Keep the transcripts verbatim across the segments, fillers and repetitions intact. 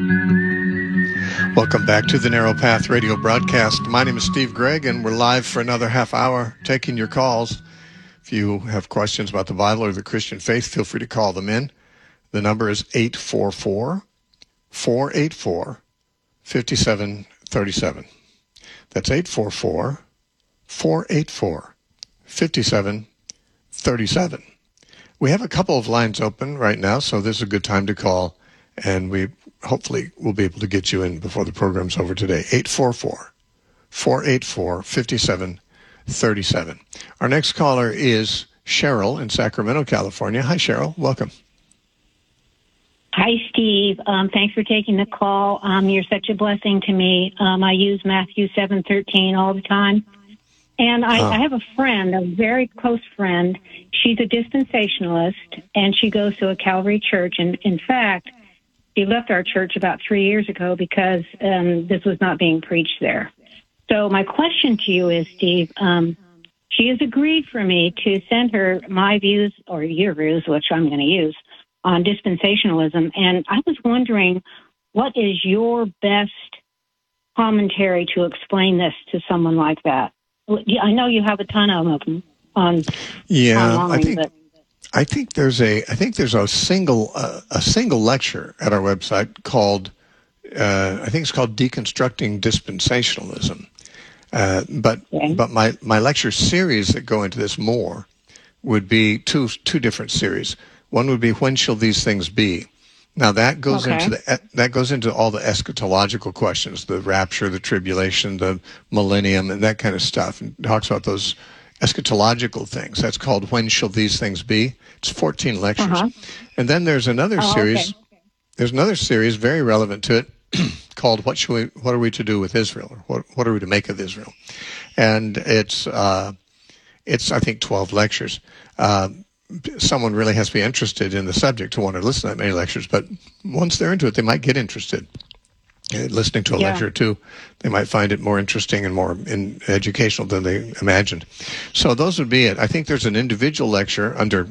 Welcome back to the Narrow Path Radio broadcast. My name is Steve Gregg, and we're live for another half hour taking your calls. If you have questions about the Bible or the Christian faith, feel free to call them in. The number is eight four four, four eight four, five seven three seven. That's eight four four, four eight four, five seven three seven. We have a couple of lines open right now, so this is a good time to call, and we hopefully we'll be able to get you in before the program's over today. eight four four, four eight four, five seven three seven. Our next caller is Cheryl in Sacramento, California. Hi, Cheryl. Welcome. Hi, Steve. Um, thanks for taking the call. Um, you're such a blessing to me. Um, I use Matthew seven thirteen all the time. And I, Oh. I have a friend, a very close friend. She's a dispensationalist, and she goes to a Calvary church. And in fact, she left our church about three years ago because um, this was not being preached there. So my question to you is, Steve, um, she has agreed for me to send her my views, or your views, which I'm going to use, on dispensationalism. And I was wondering, what is your best commentary to explain this to someone like that? I know you have a ton of them on Yeah, online, I think but I think there's a I think there's a single uh, a single lecture at our website called uh, I think it's called Deconstructing Dispensationalism. Uh, but okay. but my, my lecture series that go into this more would be two two different series. One would be When Shall These Things Be? Now that goes Okay. into the that goes into all the eschatological questions, the rapture, the tribulation, the millennium, and that kind of stuff, and talks about those eschatological things. That's called When Shall These Things Be? It's fourteen lectures. Uh-huh. And then there's another Oh, series. okay. There's another series very relevant to it called What Shall We What Are We to Do with Israel? Or what What Are We to Make of Israel? And it's uh, it's I think twelve lectures. Uh, someone really has to be interested in the subject to want to listen to that many lectures, but once they're into it, they might get interested. Uh, listening to a Yeah. lecture or two, they might find it more interesting and more in educational than they imagined. So those would be it. I think there's an individual lecture under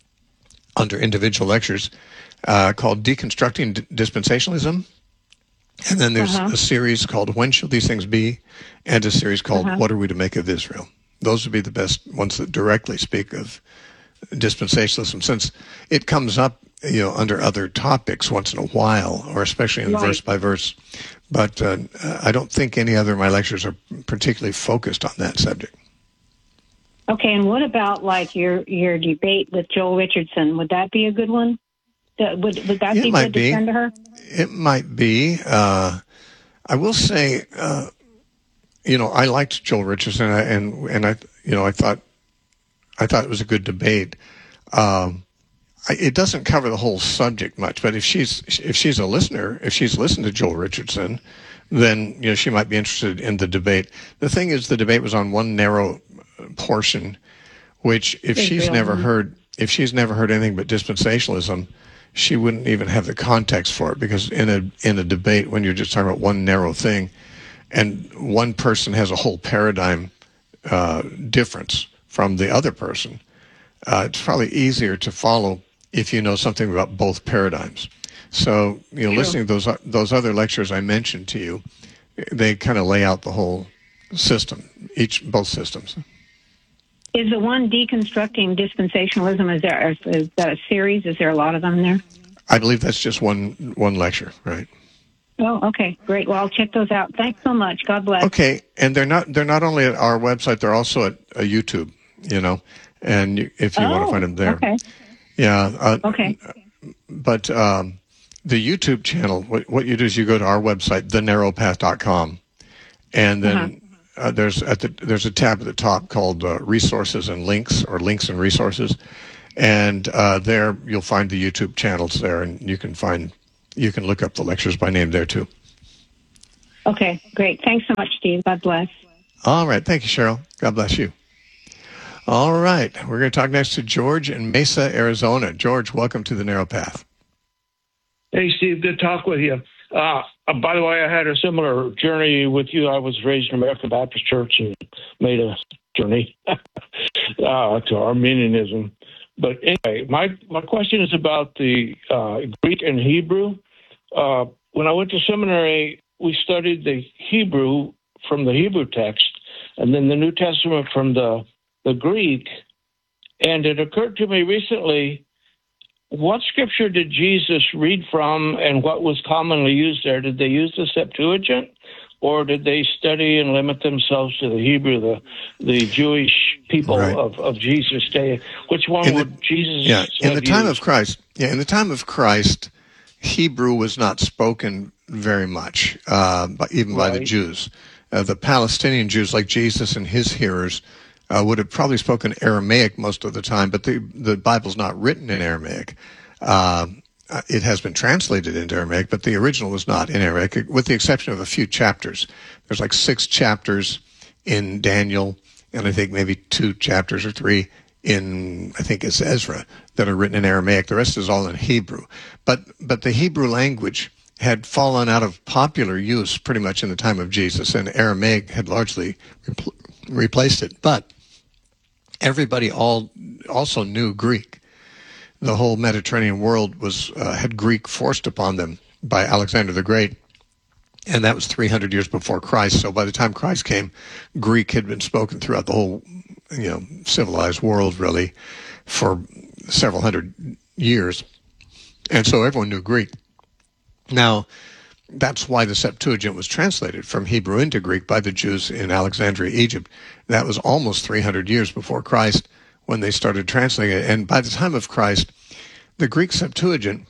under individual lectures uh, called Deconstructing D- Dispensationalism, and then there's Uh-huh. a series called When Shall These Things Be, and a series called Uh-huh. What Are We to Make of Israel? Those would be the best ones that directly speak of dispensationalism, since it comes up, you know, under other topics once in a while, or especially in Right. verse by verse. But uh, I don't think any other of my lectures are particularly focused on that subject. Okay, and what about like your your debate with Joel Richardson? Would that be a good one? That- Would would that It be might good be. to send to her? It might be. Uh, I will say, uh, you know, I liked Joel Richardson, and and I, you know, I thought, I thought it was a good debate. Um, I, it doesn't cover the whole subject much, but if she's if she's a listener, if she's listened to Joel Richardson, then you know she might be interested in the debate. The thing is, the debate was on one narrow portion, which if she's Israel. never heard, if she's never heard anything but dispensationalism, she wouldn't even have the context for it, because in a in a debate, when you're just talking about one narrow thing, and one person has a whole paradigm uh, difference from the other person, uh, it's probably easier to follow if you know something about both paradigms. So, you know, True. listening to those those other lectures I mentioned to you, they kind of lay out the whole system, each both systems. Is the one deconstructing dispensationalism? Is there is, is that a series? Is there a lot of them there? I believe that's just one one lecture, right? Oh, okay, great. Well, I'll check those out. Thanks so much. God bless. Okay, and they're not they're not only at our website; they're also at uh, YouTube. You know, and you, if you oh, want to find them there, okay, yeah. Uh, okay, But um, the YouTube channel, what, what you do is you go to our website, the narrow path dot com, and then Uh-huh. uh, there's at the there's a tab at the top called uh, Resources and Links, or Links and Resources, and uh, there you'll find the YouTube channels there, and you can find you can look up the lectures by name there too. okay, great. Thanks so much, Steve. God bless. All right, thank you, Cheryl. God bless you. All right, we're going to talk next to George in Mesa, Arizona. George, welcome to the Narrow Path. Hey, Steve, good talk with you. Uh, uh, by the way, I had a similar journey with you. I was raised in American Baptist Church and made a journey uh, to Arminianism. But anyway, my, my question is about the uh, Greek and Hebrew. Uh, when I went to seminary, we studied the Hebrew from the Hebrew text, and then the New Testament from the, the Greek. And it occurred to me recently, what scripture did Jesus read from and what was commonly used there? Did they use the Septuagint, or did they study and limit themselves to the Hebrew, the the Jewish people Right. of, of Jesus' day? Which one In the- would Jesus Yeah, in have the time used? of Christ, yeah, in the time of Christ, Hebrew was not spoken very much, uh, by, even by the Right. Jews. Uh, the Palestinian Jews, like Jesus and his hearers, uh, would have probably spoken Aramaic most of the time, but the the Bible's not written in Aramaic. Uh, it has been translated into Aramaic, but the original was not in Aramaic, with the exception of a few chapters. There's like six chapters in Daniel, and I think maybe two chapters or three in, I think it's Ezra, that are written in Aramaic. The rest is all in Hebrew. But but the Hebrew language had fallen out of popular use pretty much in the time of Jesus, and Aramaic had largely repl- replaced it. But everybody all also knew Greek. The whole Mediterranean world was uh, had Greek forced upon them by Alexander the Great, and that was three hundred years before Christ. So by the time Christ came, Greek had been spoken throughout the whole, you know, civilized world, really, for several hundred years. And so everyone knew Greek. Now, that's why the Septuagint was translated from Hebrew into Greek by the Jews in Alexandria, Egypt. That was almost three hundred years before Christ when they started translating it. And by the time of Christ, the Greek Septuagint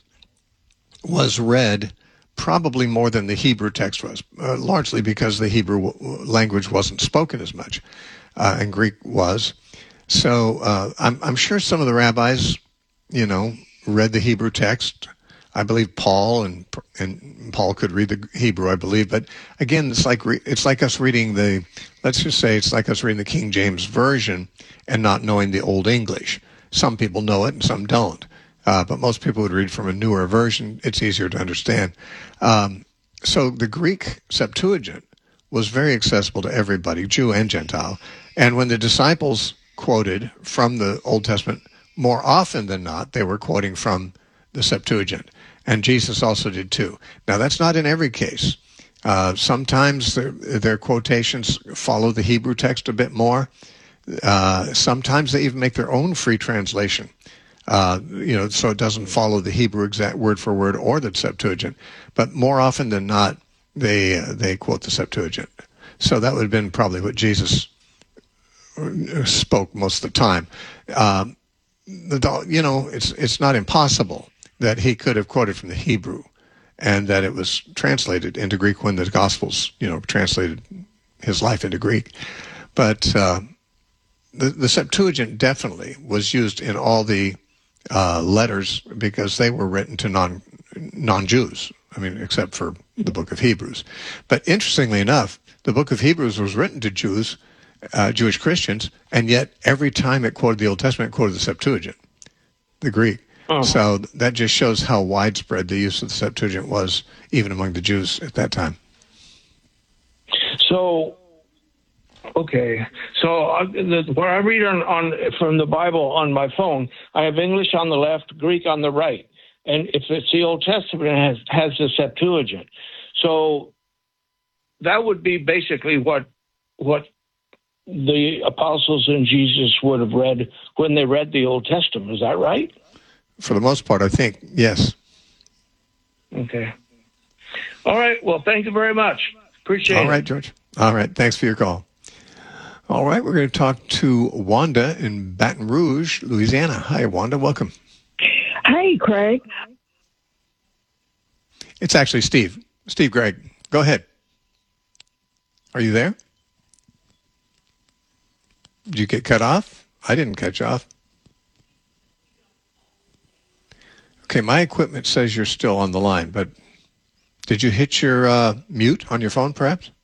was read probably more than the Hebrew text was, uh, largely because the Hebrew w- language wasn't spoken as much, uh, and Greek was. So uh, I'm, I'm sure some of the rabbis, you know, read the Hebrew text. I believe Paul and and Paul could read the Hebrew, I believe. But again, it's like re, it's like us reading the, let's just say it's like us reading the King James Version and not knowing the Old English. Some people know it and some don't. Uh, but most people would read from a newer version. It's easier to understand. Um, so the Greek Septuagint was very accessible to everybody, Jew and Gentile. And when the disciples quoted from the Old Testament, more often than not, they were quoting from the Septuagint. And Jesus also did too. Now, that's not in every case. Uh, sometimes their, their quotations follow the Hebrew text a bit more. Uh, sometimes they even make their own free translation. Uh, you know, so it doesn't follow the Hebrew exact word for word or the Septuagint. But more often than not, they uh, they quote the Septuagint. So that would have been probably what Jesus spoke most of the time. Um, the, you know, it's it's not impossible that he could have quoted from the Hebrew, and that it was translated into Greek when the Gospels, you know, translated his life into Greek. But uh, the the Septuagint definitely was used in all the Uh, letters because they were written to non non-Jews. I mean, except for the Book of Hebrews. But interestingly enough, the Book of Hebrews was written to Jews, uh, Jewish Christians, and yet every time it quoted the Old Testament, it quoted the Septuagint, the Greek. Oh. So that just shows how widespread the use of the Septuagint was, even among the Jews at that time. So, okay. So uh, the, where I read on, on from the Bible on my phone, I have English on the left, Greek on the right. And if it's the Old Testament, it has, has the Septuagint. So that would be basically what what the apostles and Jesus would have read when they read the Old Testament. Is that right? For the most part, I think, yes. Okay. All right. Well, thank you very much. Appreciate it. All right, George. All right. Thanks for your call. All right. We're going to talk to Wanda in Baton Rouge, Louisiana. Hi, Wanda. Welcome. Hey, Craig. It's actually Steve. Steve Gregg. Go ahead. Are you there? Did you get cut off? I didn't cut you off. Okay, my equipment says you're still on the line, but did you hit your uh, mute on your phone, perhaps?